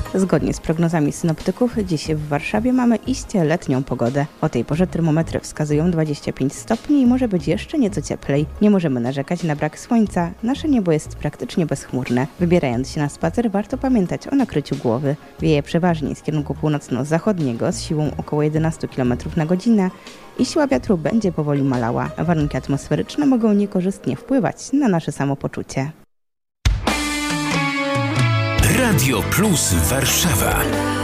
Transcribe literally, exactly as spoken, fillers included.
Zgodnie z prognozami synoptyków, dziś w Warszawie mamy iście letnią pogodę. O tej porze termometry wskazują dwadzieścia pięć stopni i może być jeszcze nieco cieplej. Nie możemy narzekać na brak słońca, nasze niebo jest praktycznie bezchmurne. Wybierając się na spacer, warto pamiętać o nakryciu głowy. Wieje przeważnie z kierunku północno-zachodniego z siłą około jedenaście kilometrów na godzinę i siła wiatru będzie powoli malała. Warunki atmosferyczne mogą niekorzystnie wpływać na nasze samopoczucie. Radio Plus Warszawa.